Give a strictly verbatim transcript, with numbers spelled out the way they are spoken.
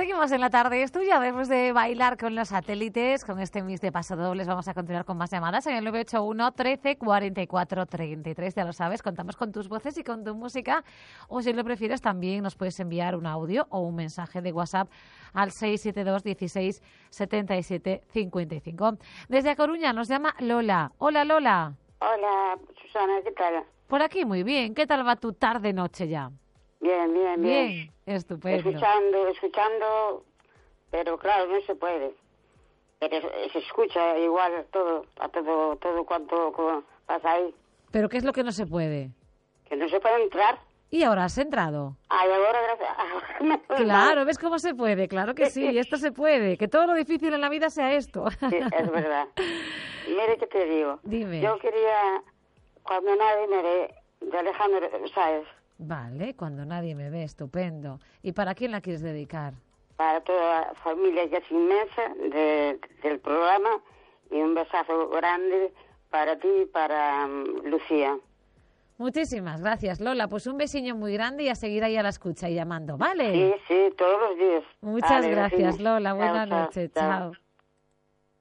Seguimos en la tarde. Esto ya después de bailar con los satélites, con este mix de pasodobles, vamos a continuar con más llamadas en el nueve ocho uno, trece, cuarenta y cuatro, treinta y tres. Ya lo sabes, contamos con tus voces y con tu música. O si lo prefieres, también nos puedes enviar un audio o un mensaje de WhatsApp al seis siete dos, dieciséis, setenta y siete, cincuenta y cinco. Desde A Coruña nos llama Lola. Hola, Lola. Hola, Susana, ¿qué tal? Por aquí muy bien. ¿Qué tal va tu tarde-noche ya? Bien, bien, bien. Bien, estupendo. Escuchando, escuchando, pero claro, no se puede. Pero se escucha igual todo, a todo, todo cuanto pasa ahí. ¿Pero qué es lo que no se puede? Que no se puede entrar. ¿Y ahora has entrado? Ay, ahora gracias. Claro, ¿ves cómo se puede? Claro que sí, esto se puede. Que todo lo difícil en la vida sea esto. Sí, es verdad. Mire que te digo. Dime. Yo quería, cuando nadie me ve, de Alejandro Sáez. Vale, cuando nadie me ve, estupendo. ¿Y para quién la quieres dedicar? Para toda la familia que es inmensa de, del programa, y un besazo grande para ti y para um, Lucía. Muchísimas gracias, Lola. Pues un besiño muy grande y a seguir ahí a la escucha y llamando, ¿vale? Sí, sí, todos los días. Muchas Vale, gracias, gracias. Lola. Buenas Chao, chao, noches. chao. Chao.